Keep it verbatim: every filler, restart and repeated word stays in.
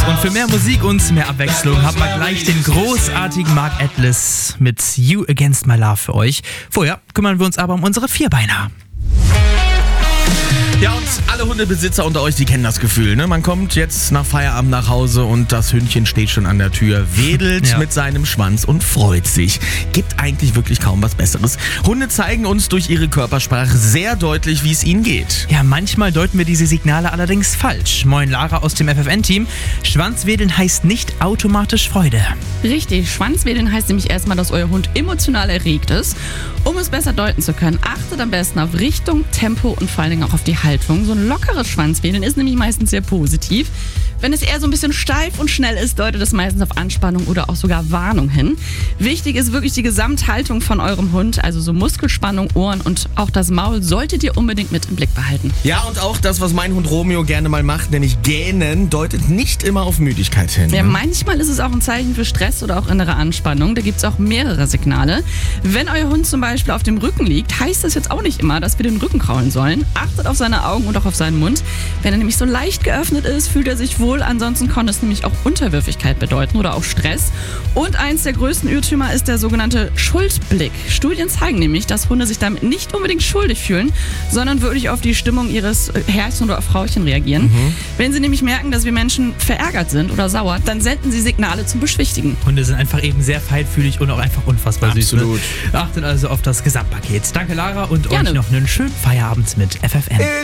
Und für mehr Musik und mehr Abwechslung haben wir gleich den großartigen Mark Atlas mit You Against My Love für euch. Vorher kümmern wir uns aber um unsere Vierbeiner. Ja, und alle Hundebesitzer unter euch, die kennen das Gefühl, ne? Man kommt jetzt nach Feierabend nach Hause und das Hündchen steht schon an der Tür, wedelt ja. mit seinem Schwanz und freut sich. Gibt eigentlich wirklich kaum was Besseres. Hunde zeigen uns durch ihre Körpersprache sehr deutlich, wie es ihnen geht. Ja, manchmal deuten wir diese Signale allerdings falsch. Moin Lara aus dem F F N-Team. Schwanzwedeln heißt nicht automatisch Freude. Richtig, Schwanzwedeln heißt nämlich erstmal, dass euer Hund emotional erregt ist. Um es besser deuten zu können, achtet am besten auf Richtung, Tempo und vor allen Dingen auch auf die Haltung. So ein lockeres Schwanzwedeln ist nämlich meistens sehr positiv. Wenn es eher so ein bisschen steif und schnell ist, deutet es meistens auf Anspannung oder auch sogar Warnung hin. Wichtig ist wirklich die Gesamthaltung von eurem Hund, also so Muskelspannung, Ohren und auch das Maul solltet ihr unbedingt mit im Blick behalten. Ja, und auch das, was mein Hund Romeo gerne mal macht, nämlich gähnen, deutet nicht immer auf Müdigkeit hin. Ja, manchmal ist es auch ein Zeichen für Stress oder auch innere Anspannung. Da gibt es auch mehrere Signale. Wenn euer Hund zum Beispiel auf dem Rücken liegt, heißt das jetzt auch nicht immer, dass wir den Rücken kraulen sollen. Achtet auf seine Augen und auch auf seinen Mund. Wenn er nämlich so leicht geöffnet ist, fühlt er sich wohl. Ansonsten kann es nämlich auch Unterwürfigkeit bedeuten oder auch Stress. Und eins der größten Irrtümer ist der sogenannte Schuldblick. Studien zeigen nämlich, dass Hunde sich damit nicht unbedingt schuldig fühlen, sondern wirklich auf die Stimmung ihres Herrchen oder Frauchen reagieren. Mhm. Wenn sie nämlich merken, dass wir Menschen verärgert sind oder sauer, dann senden sie Signale zum Beschwichtigen. Hunde sind einfach eben sehr feinfühlig und auch einfach unfassbar süß. Absolut. Ne? Achtet also auf das Gesamtpaket. Danke Lara und Gerne. euch noch einen schönen Feierabend mit F F N.